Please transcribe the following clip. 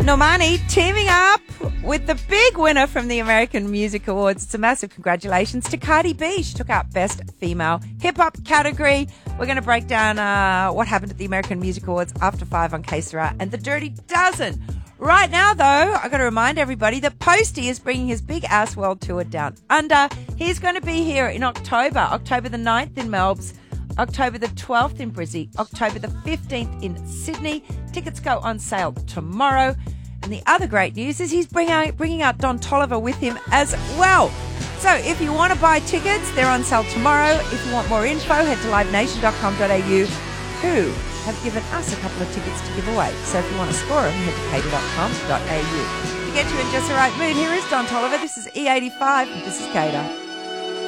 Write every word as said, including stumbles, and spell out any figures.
Normani teaming up with the big winner from the American Music Awards. It's a massive congratulations to Cardi B. She took out Best Female Hip-Hop category. We're going to break down uh, what happened at the American Music Awards after five on K S R A and the Dirty Dozen. Right now, though, I've got to remind everybody that Posty is bringing his Big Ass World Tour down under. He's going to be here in October, October the ninth in Melbourne, October the twelfth in Brizzy, October the fifteenth in Sydney. Tickets go on sale tomorrow. And the other great news is he's bring out, bringing out Don Toliver with him as well. So if you want to buy tickets, they're on sale tomorrow. If you want more info, head to live nation dot com dot a u, who have given us a couple of tickets to give away. So if you want to score them, head to cater dot com dot a u. To get you in just the right mood, here is Don Toliver. This is E eighty-five, and this is Cater.